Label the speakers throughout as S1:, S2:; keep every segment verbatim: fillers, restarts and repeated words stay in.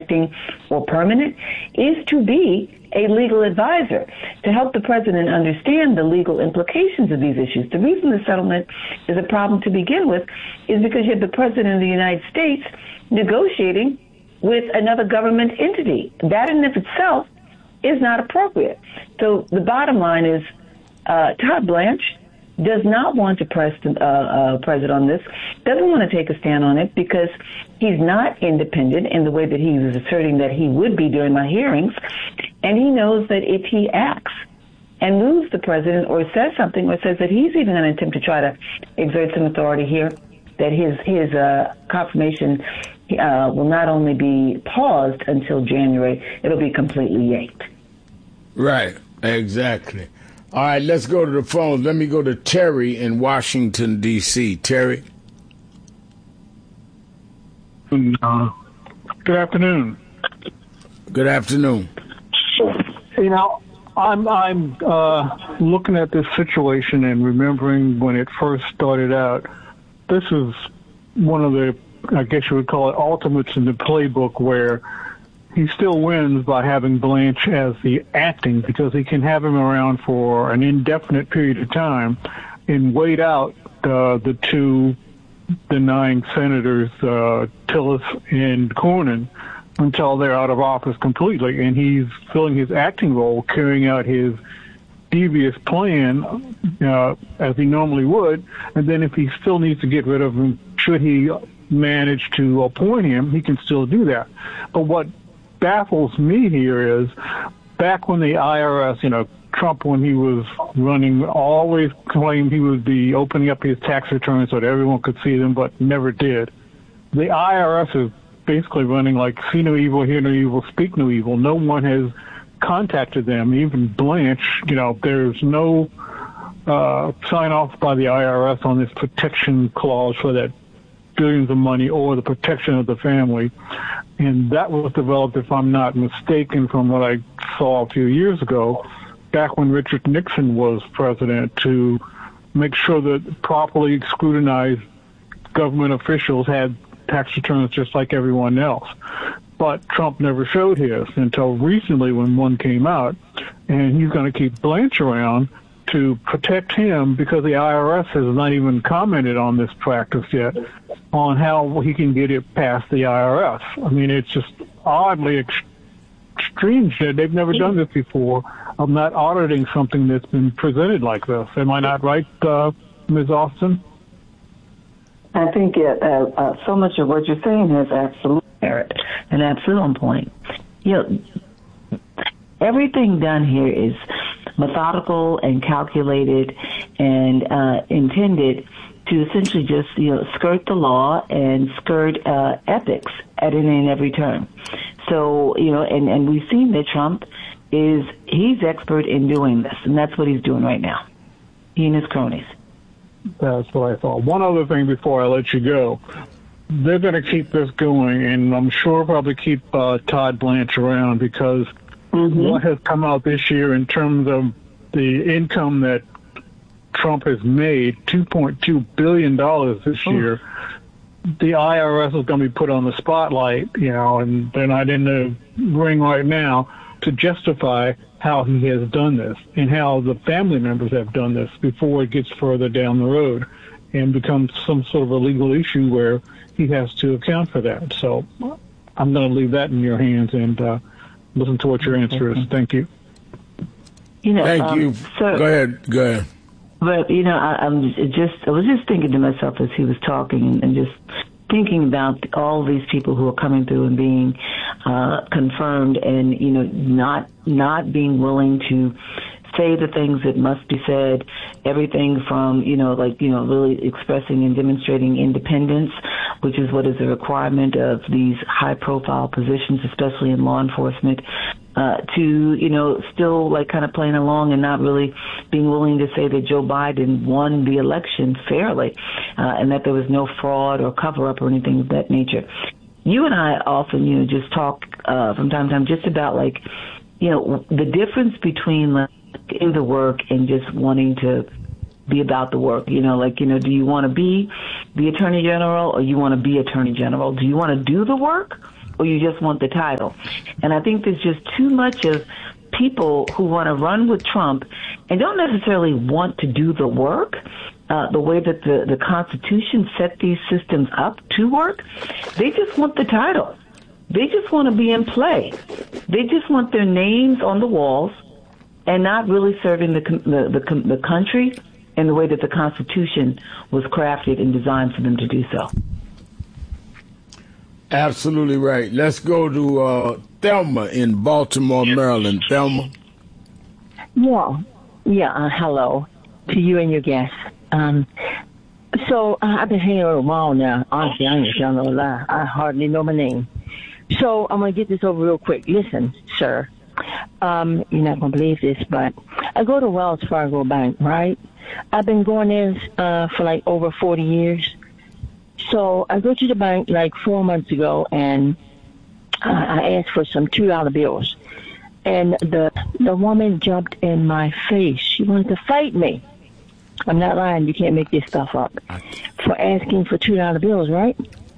S1: contracting or permanent, is to be a legal advisor to help the president understand the legal implications of these issues. The reason the settlement is a problem to begin with is because you have the president of the United States negotiating with another government entity. That in of itself is not appropriate. So the bottom line is uh, Todd Blanche does not want to press the uh, uh, president on this, doesn't want to take a stand on it because he's not independent in the way that he was asserting that he would be during my hearings. And he knows that if he acts and moves the president or says something or says that he's even going to attempt to try to exert some authority here, that his, his uh, confirmation uh, will not only be paused until January, it'll be completely yanked.
S2: Right, exactly. All right, let's go to the phone. Let me go to Terry in Washington, D C Terry.
S3: Uh, good afternoon.
S2: Good afternoon.
S3: You know, I'm I'm uh, looking at this situation and remembering when it first started out. This is one of the, I guess you would call it, ultimates in the playbook where he still wins by having Blanche as the acting, because he can have him around for an indefinite period of time and wait out uh, the two denying senators, uh, Tillis and Cornyn, until they're out of office completely. And he's filling his acting role, carrying out his devious plan uh, as he normally would. And then if he still needs to get rid of him, should he manage to appoint him, he can still do that. But what baffles me here is back when the I R S, you know, Trump, when he was running, always claimed he would be opening up his tax returns so that everyone could see them, but never did. The I R S is basically running like see no evil, hear no evil, speak no evil. No one has contacted them. Even Blanche, you know, there's no uh, sign off by the I R S on this protection clause for that billions of money or the protection of the family. And that was developed, if I'm not mistaken, from what I saw a few years ago, back when Richard Nixon was president, to make sure that properly scrutinized government officials had tax returns just like everyone else. But Trump never showed his until recently when one came out, and he's going to keep Blanche around to protect him because the I R S has not even commented on this practice yet, on how he can get it past the I R S. I mean, it's just oddly ex- strange that they've never done this before, of not auditing something that's been presented like this. Am I not right, uh, Miz Austin?
S1: I think it, uh, uh, so much of what you're saying has absolute merit and absolute on point. You know, everything done here is methodical and calculated and uh, intended to essentially just, you know, skirt the law and skirt uh, ethics at any and every turn. So, you know, and, and we've seen that Trump is, he's expert in doing this, and that's what he's doing right now, he and his cronies.
S3: That's what I thought. One other thing before I let you go. They're going to keep this going, and I'm sure probably keep uh, Todd Blanche around because mm-hmm. what has come out this year in terms of the income that Trump has made, two point two billion dollars this oh. year, the I R S is going to be put on the spotlight, you know, and they're not in the ring right now to justify how he has done this and how the family members have done this before it gets further down the road and becomes some sort of a legal issue where he has to account for that. So I'm going to leave that in your hands and uh, listen to what your answer is. Thank you.
S1: You know,
S2: Thank
S1: um,
S2: you.
S1: So,
S2: go ahead. Go ahead.
S1: But, you know, I, I'm just, I was just thinking to myself as he was talking and just thinking about all these people who are coming through and being uh, confirmed and, you know, not not being willing to say the things that must be said, everything from, you know, like, you know, really expressing and demonstrating independence, which is what is a requirement of these high-profile positions, especially in law enforcement, uh, to, you know, still, like, kind of playing along and not really being willing to say that Joe Biden won the election fairly uh, and that there was no fraud or cover-up or anything of that nature. You and I often, you know, just talk uh, from time to time just about, like, you know, the difference between, like, in the work and just wanting to be about the work. You know, like, you know, do you want to be the Attorney General or you want to be Attorney General? Do you want to do the work or you just want the title. And I think there's just too much of people who want to run with Trump and don't necessarily want to do the work, uh, the way that the, the Constitution set these systems up to work. They just want the title. They just want to be in play. They just want their names on the walls and not really serving the, the, the, the country in the way that the Constitution was crafted and designed for them to do so.
S2: Absolutely right. Let's go to uh, Thelma in Baltimore, Maryland. Thelma.
S4: Yeah. Yeah. Uh, hello to you and your guests. Um, so uh, I've been hanging around a while now. Honestly, I ain't telling no lie. I hardly know my name. So I'm going to get this over real quick. Listen, sir. Um, you're not going to believe this, but I go to Wells Fargo Bank, right? I've been going there uh, for like over forty years. So I go to the bank like four months ago, and uh, I asked for some two dollar bills. And the the woman jumped in my face. She wanted to fight me. I'm not lying. You can't make this stuff up. For asking for two dollar bills, right?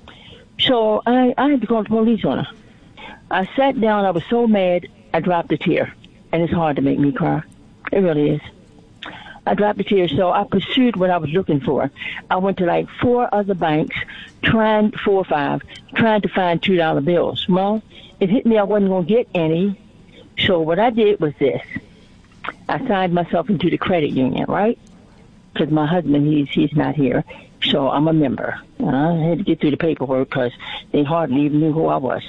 S4: So I, I had to call the police on her. I sat down. I was so mad, I dropped a tear. And it's hard to make me cry. It really is. I dropped a tear, so I pursued what I was looking for. I went to like four other banks, trying, four or five, trying to find two dollar bills. Well, it hit me I wasn't going to get any. So what I did was this. I signed myself into the credit union, right? Because my husband, he's he's not here. So I'm a member. I had to get through the paperwork because they hardly even knew who I was.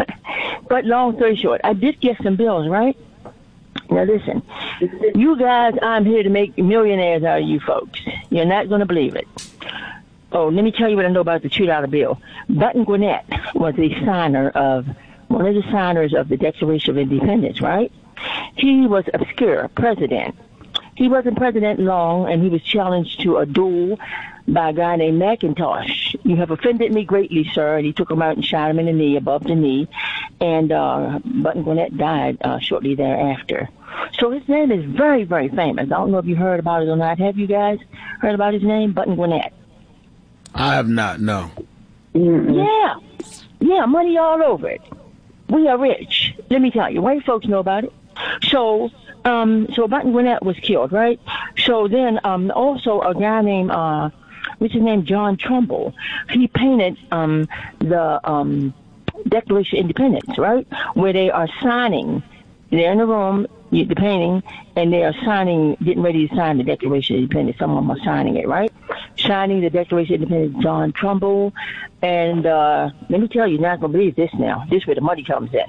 S4: But long story short, I did get some bills, right? Now listen, you guys, I'm here to make millionaires out of you folks. You're not going to believe it. Oh, let me tell you what I know about the two dollar bill. Button Gwinnett was a signer of, one of the signers of the Declaration of Independence, right? He was obscure president. He wasn't president long, and he was challenged to a duel by a guy named McIntosh. You have offended me greatly, sir. And he took him out and shot him in the knee, above the knee. And uh, Button Gwinnett died uh, shortly thereafter. So his name is very, very famous. I don't know if you heard about it or not. Have you guys heard about his name, Button Gwinnett?
S2: I have not, no.
S4: Mm-hmm. Yeah. Yeah, money all over it. We are rich. Let me tell you, white folks know about it. So, um, so Button Gwinnett was killed, right? So then, um, also a guy named, uh, what's his name, John Trumbull. He painted, um, the, um, Declaration of Independence, right? Where they are signing. They're in the room, the painting, and they are signing, getting ready to sign the Declaration of Independence. Some of them are signing it, right? Signing the Declaration of Independence, John Trumbull. And uh, let me tell you, you're not going to believe this now. This is where the money comes in.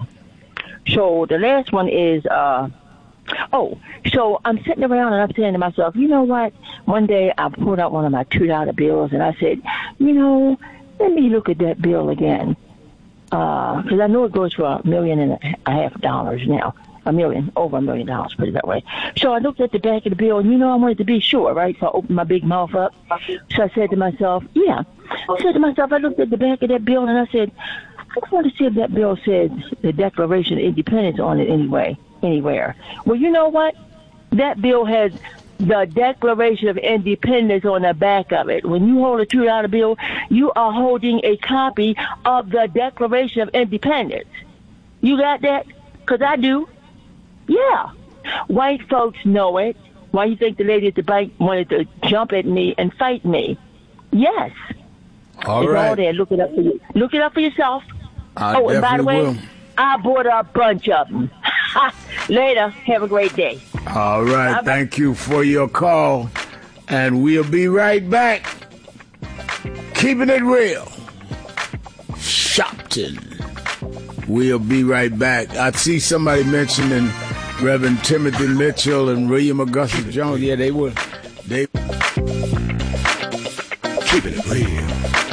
S4: So the last one is, uh, oh, so I'm sitting around and I'm saying to myself, you know what? One day I pulled out one of my two dollar bills and I said, you know, let me look at that bill again. Because uh, I know it goes for a million and a half dollars now. A million, over a million dollars, put it that way. So I looked at the back of the bill, and you know I wanted to be sure, right? So I opened my big mouth up. So I said to myself, yeah. I said to myself, I looked at the back of that bill, and I said, I want to see if that bill says the Declaration of Independence on it anyway, anywhere. Well, you know what? That bill has the Declaration of Independence on the back of it. When you hold a two dollar bill, you are holding a copy of the Declaration of Independence. You got that? Because I do. Yeah. White folks know it. Why you think the lady at the bank wanted to jump at me and fight me? Yes.
S2: All
S4: it's
S2: right.
S4: all there. Look it up for you. Look it up for yourself.
S2: I
S4: oh, and by the way,
S2: will.
S4: I bought a bunch of them. Later. Have a great day.
S2: All right.
S4: Bye-bye.
S2: Thank you for your call. And we'll be right back. Keeping it real. Shopton. We'll be right back. I see somebody mentioning Reverend Timothy Mitchell and William Augustus Jones. Yeah, they were. They keeping it real.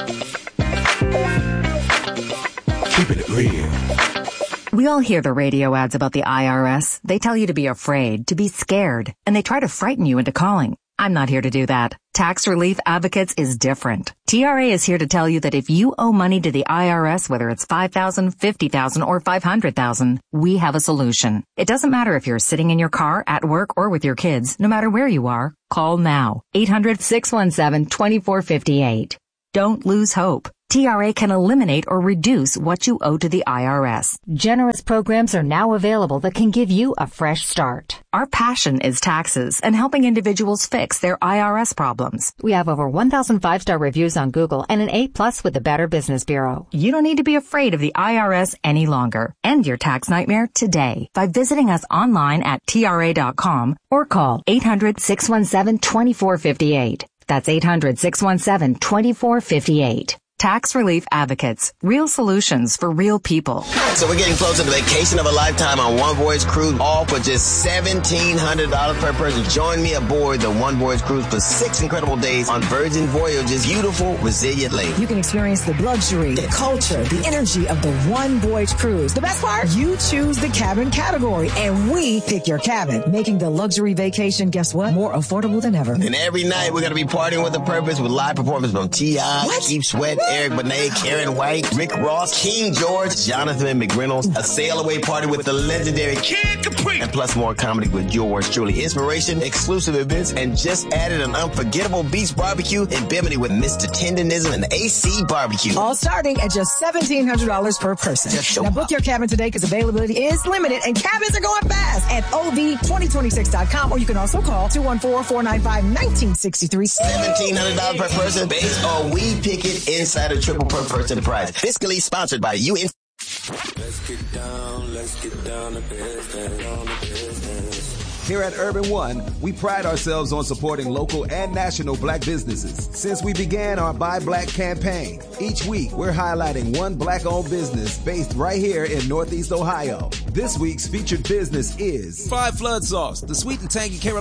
S2: Keeping it real.
S5: We all hear the radio ads about the I R S. They tell you to be afraid, to be scared, and they try to frighten you into calling. I'm not here to do that. Tax Relief Advocates is different. T R A is here to tell you that if you owe money to the I R S, whether it's five thousand dollars, fifty thousand dollars, or five hundred thousand dollars, we have a solution. It doesn't matter if you're sitting in your car, at work, or with your kids. No matter where you are, call now. eight hundred, six one seven, two four five eight. Don't lose hope. T R A can eliminate or reduce what you owe to the I R S. Generous programs are now available that can give you a fresh start. Our passion is taxes and helping individuals fix their I R S problems. We have over one thousand five-star reviews on Google and an A plus with the Better Business Bureau. You don't need to be afraid of the I R S any longer. End your tax nightmare today by visiting us online at T R A dot com or call eight hundred, six one seven, two four five eight. That's eight hundred, six one seven, two four five eight. Tax Relief Advocates. Real solutions for real people.
S6: So we're getting close to the vacation of a lifetime on One Voyage Cruise, all for just seventeen hundred dollars per person. Join me aboard the One Voyage Cruise for six incredible days on Virgin Voyage's beautiful, resilient lake.
S7: You can experience the luxury, the culture, the energy of the One Voyage Cruise. The best part? You choose the cabin category, and we pick your cabin, making the luxury vacation, guess what? More affordable than ever.
S6: And every night we're going to be partying with a purpose with live performance from T I, Keith Sweat, Eric Benet, Karen White, Rick Ross, King George, Jonathan McReynolds, a sail away party with the legendary Kid Capri, and plus more comedy with yours truly. Inspiration, exclusive events, and just added an unforgettable beach barbecue in Bimini with Mister Tendonism and A C Barbecue.
S7: All starting at just seventeen hundred dollars per person. Now book your cabin today because availability is limited and cabins are going fast at O V twenty twenty-six dot com, or you can also call two one four, four nine five, one nine six three.
S6: seventeen hundred dollars per person based on We Pick It Insider Triple per person prize. Fiscally sponsored by U N.
S8: Let's get down, let's get down to business, down to business.
S9: Here at Urban One, we pride ourselves on supporting local and national black businesses. Since we began our Buy Black campaign, each week we're highlighting one black-owned business based right here in Northeast Ohio. This week's featured business is
S10: Five Flood Sauce, the sweet and tangy Carolina